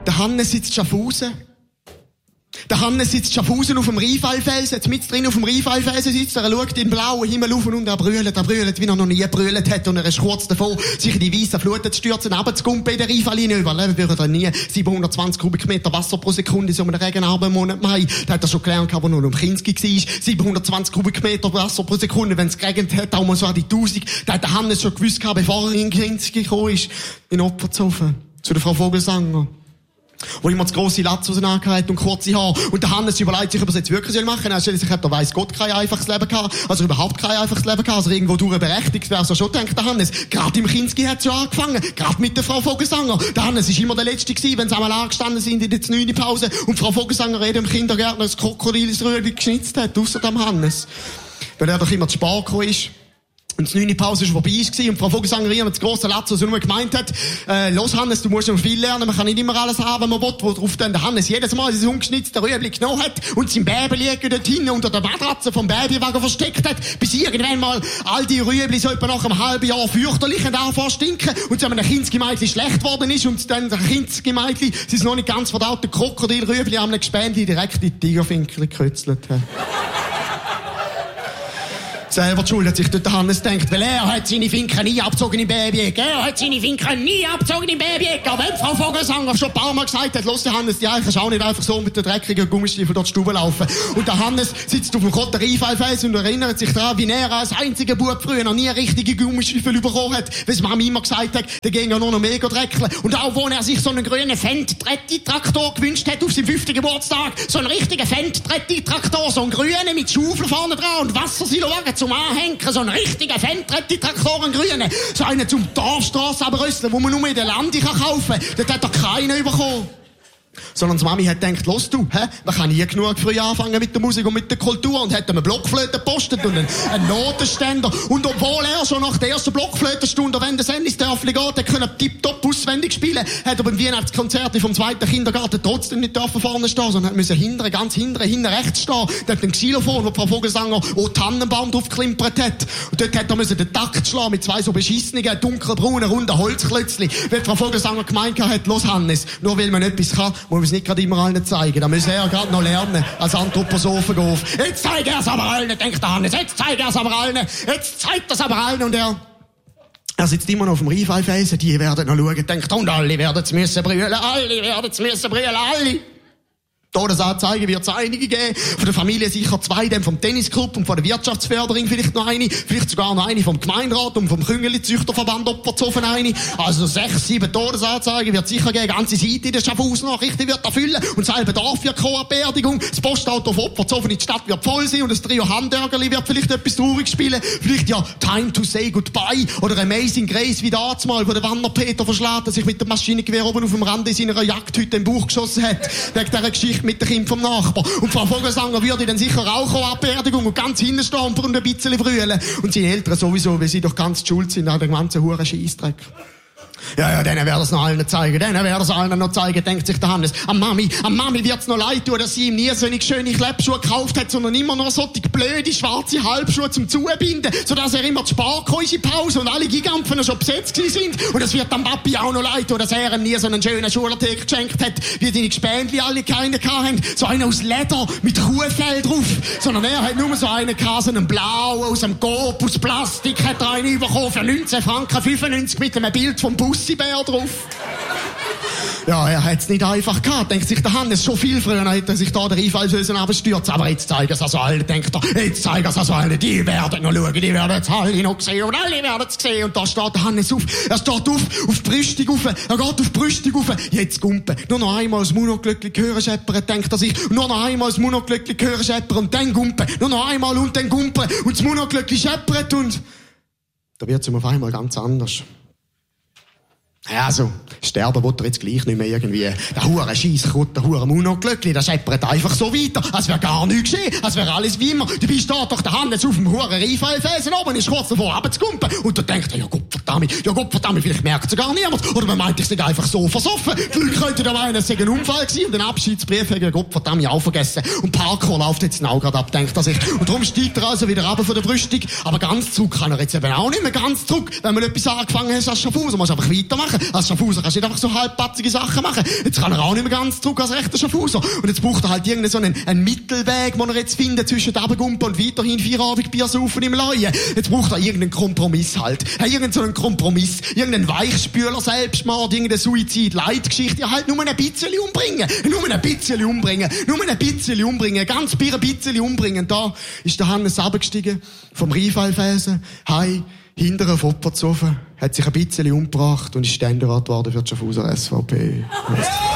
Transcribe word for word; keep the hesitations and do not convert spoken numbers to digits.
Der Hannes sitzt Schaffhausen. Der Hannes sitzt Schaffhausen auf dem Rheinfallfelsen, jetzt mit drin auf dem Rheinfallfelsen sitzt er, er schaut in den blauen Himmel auf und er brüllt, er brüllt, wie er noch nie brüllt hat und er ist kurz davor, sich in die weißen Fluten zu stürzen, runterzugumpen in der Rheinfalllinie. Überleben würde er nie. siebenhundertzwanzig Kubikmeter Wasser pro Sekunde, so einem Regenarben im Monat Mai. Da hat er schon gelernt, als er noch um Kinski war. siebenhundertzwanzig Kubikmeter Wasser pro Sekunde, wenn es geregnet hat, auch mal so an die tausend. Da hat der Hannes schon gewusst, bevor er in Kinski gekommen ist, in Opferzofen, zu der Frau Vogelsanger. Wo immer das grosse Latz auseinandergehalten und kurze Haare. Und der Hannes überlegt sich, ob er es jetzt wirklich machen soll. Er stellt sich, der weiss Gott kein einfaches Leben gehabt. Also überhaupt kein einfaches Leben gehabt. Also irgendwo durch berechtigt wäre so schon, denkt der Hannes. Gerade im Kinski hat es schon angefangen. Gerade mit der Frau Vogelsanger. Der Hannes ist immer der Letzte gewesen, wenn sie einmal angestanden sind in der neunten Pause und Frau Vogelsanger reden im Kindergärtner das Krokodil ins Röhrchen geschnitzt hat. Ausser dem Hannes. Weil er doch immer zu spät gekommen ist. Und die neunte Pause war vorbei gewesen, und Frau Vogelsanger mit das grosse Latz, was sie nur gemeint hat, äh, los Hannes, du musst noch viel lernen, man kann nicht immer alles haben, was man will, worauf dann der Hannes jedes Mal sein ungeschnitztes Rüebli genommen hat und sein Baby liegen dort hinten unter der Matratze vom Babywagen versteckt hat, bis irgendwann mal all die Rüebli so etwa nach einem halben Jahr fürchterlich anfangen stinken und zu einem Kindsgemeitli schlecht worden ist und dann der Kindsgemeitli sein noch nicht ganz verdaute Krokodilrüebli an einem Gespendli direkt in die Tigerfinkel gekützelt hat. Selber schuld hat sich dort der Hannes gedacht, weil er hat seine Finken nie abgezogen im Babyeck. Er hat seine Finken nie abgezogen im Babyeck. Aber wenn Frau Vogelsanger schon ein paar Mal gesagt hat, los, der Hannes, die kannst auch nicht einfach so mit den dreckigen Gummistiefeln dort die Stube laufen. Und der Hannes sitzt auf dem Kotter Rheinfallfelsen und erinnert sich daran, wie er als einziger Bub früher noch nie richtige Gummistiefel bekommen hat, weil Mami immer gesagt hat, der ging ja nur noch mega dreckeln. Und auch, wo er sich so einen grünen Fendt-Tretti-Traktor gewünscht hat auf seinem fünften Geburtstag, so einen richtigen Fendt-Tretti-Traktor, so einen grünen mit Schaufel vorne dran und Wassersilowagen zum Anhängen, so einen richtigen Fendt-Tretti-Traktor, einen grünen, so einen zum Dorfstrasse abrüsseln, wo man nur in der Lande kaufen kann. Dort hat er keinen bekommen. Sondern die Mami hat gedacht, los du, hä? Man kann nie genug früh anfangen mit der Musik und mit der Kultur und hat ihm eine Blockflöte gepostet und einen, einen Notenständer. Und obwohl er schon nach der ersten Blockflötenstunde, wenn das ins Dörfli geht, hat können tipptopp auswendig spielen, hat er beim Weihnachtskonzert vom zweiten Kindergarten trotzdem nicht dürfen vorne stehen, sondern hat müssen hinten, ganz hinten, hinten rechts stehen. Dort ein Xylophon, wo Frau Vogelsanger auch Tannenbaum drauf geklimpert hat. Und dort hat er müssen den Takt schlagen mit zwei so beschissenen, dunkelbraunen, runden Holzklötzchen. Weil Frau Vogelsanger gemeint hat, los Hannes, nur weil man etwas kann, muss man es nicht gerade immer allen zeigen. Da muss er gerade noch lernen, als Anthroposophen. Jetzt zeigt er es aber allen, denkt der Hannes. Jetzt zeigt er es aber allen. Jetzt zeigt er es aber allen. Und er, er sitzt immer noch auf dem Rheinfallfelsen. Die werden noch schauen, denkt, und alle werden es müssen brüllen. Alle werden es müssen brüllen. Alle. Todesanzeige wird es einige geben. Von der Familie sicher zwei, dann vom Tennisclub und von der Wirtschaftsförderung vielleicht noch eine. Vielleicht sogar noch eine vom Gemeinderat und vom Küngeli-Züchterverband Opferzofen eine. Also sechs, sieben Todesanzeigen wird sicher geben. Ganze Seite in der Schaffhaus-Nachrichten wird erfüllen. Und selber Dorf wird kommen an Beerdigung. Das Postauto von Opferzofen in die Stadt wird voll sein. Und das Trio Handörgerli wird vielleicht etwas traurig spielen. Vielleicht ja Time to say goodbye. Oder Amazing Grace wie damals mal, wo der Wanner Peter verschlägt, der sich mit dem Maschinengewehr oben auf dem Rand in seiner Jagdhütte im Bauch geschossen hat. Wegen dieser Geschichte mit dem Kind vom Nachbar. Und Frau Vogelsanger würde dann sicher auch kommen an Beerdigung und ganz hinten stehen und ein bisschen brüllen. Und seine Eltern sowieso, weil sie doch ganz schuld sind an dem ganzen huren Scheissdreck. Ja, ja, denen werden es noch allen zeigen, denen werden es allen noch zeigen, denkt sich der Hannes. Am Mami, am Mami wird's noch leid tun, dass sie ihm nie so eine schöne Klebschuhe gekauft hat, sondern immer noch so die blöde schwarze Halbschuhe zum Zubinden, sodass er immer zu spät kam in die Pause und alle Gigampfen schon besetzt sind. Und es wird am Papi auch noch leid tun, dass er ihm nie so einen schönen Schulartikel geschenkt hat, wie die Gespendli alle keine hatten. So einen aus Leder mit Kuhfell drauf. Sondern er hat nur so einen gehabt, so einen blau aus einem Coop aus Plastik, hat er einen bekommen für neunzehn Franken fünfundneunzig mit einem Bild vom Bussibär drauf. Ja, er hat's nicht einfach gehabt, denkt sich der Hannes. Schon viel früher hätte er sich da der Einfallshösen abstürzt. Aber jetzt zeigen es also alle, denkt er. Jetzt zeigen es also alle. Die werden noch schauen, die werden es alle noch sehen. Und alle werden es sehen. Und da steht der Hannes auf. Er steht auf, auf die Brüstung auf. Er geht auf die Brüstung auf. Jetzt Gumpen. Nur noch einmal das Monoglöckli hören scheppern, denkt er sich. Nur noch einmal das Monoglöckli hören scheppern und dann Gumpen. Nur noch einmal und dann Gumpen. Und das Monoglöckli scheppert und da wird's ihm auf einmal ganz anders. Ja, also, sterben will er jetzt gleich nicht mehr irgendwie. Der hure Scheisskrut, der hure Monoglöckli, der scheppert einfach so weiter, als wäre gar nichts geschehen, als wäre alles wie immer. Dabei steht doch der Hannes auf dem hure Rheinfallfelsen oben, ist kurz davor runterzugumpen. Und da denkt er, ja Gott, Gottverdammt. Ja, Gottverdammt, vielleicht merkt es gar niemand. Oder man meint, ich sei einfach so versoffen. Die Leute könnten da meinen, es sei ein Unfall gewesen und den Abschiedsbrief habe ich Gottverdammt auch vergessen. Und Parkour läuft jetzt auch gerade ab, denkt er sich. Und darum steigt er also wieder runter von der Brüstung. Aber ganz zurück kann er jetzt eben auch nicht mehr ganz zurück. Wenn man etwas angefangen hat als Schaffhauser, muss einfach weitermachen. Als Schaffhauser kannst du nicht einfach so halbpatzige Sachen machen. Jetzt kann er auch nicht mehr ganz zurück als rechter Schaffhauser. Und jetzt braucht er halt irgendeinen so einen, einen Mittelweg, den er jetzt findet zwischen Abendgumpen und weiterhin Feierabendbier saufen im Leuen. Jetzt braucht er irgendeinen Kompromiss halt. Ja, irgendeinen so einen Kompromiss. Irgendeinen Weichspüler, Selbstmord, irgendeine Suizid-Leitgeschichte. Ja, halt nur ein bisschen umbringen. Nur ein bisschen umbringen. Nur ein bisschen umbringen. Ganz ein bisschen umbringen. Da ist der Hannes runtergestiegen vom Rheinfallfelsen. Hei, hinter einem Fopperzofen. Hat sich ein bisschen umgebracht und ist Ständerat geworden für die Schaffhauser S V P.